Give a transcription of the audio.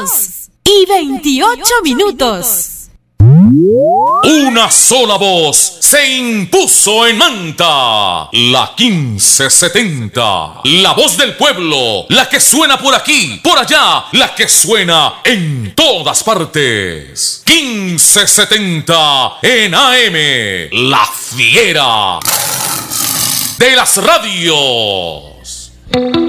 2:28. Una sola voz se impuso en Manta, la 1570, la voz del pueblo, la que suena por aquí, por allá, la que suena en todas partes. 1570 en AM, la fiera de las radios.